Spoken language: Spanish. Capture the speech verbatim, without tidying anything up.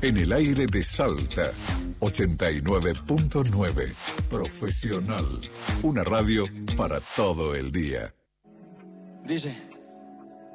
En el aire de Salta, ochenta y nueve punto nueve. Profesional. Una radio para todo el día. Dice...